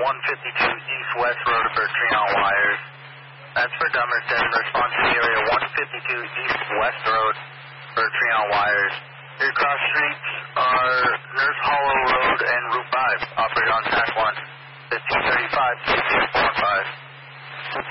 East West Road for Tryon Wires. That's for Dummerston. Response to area 152 East West Road for Tryon Wires. Your cross streets are Nurse Hollow Road and Route 5. Operate on track 1. 1535, 645.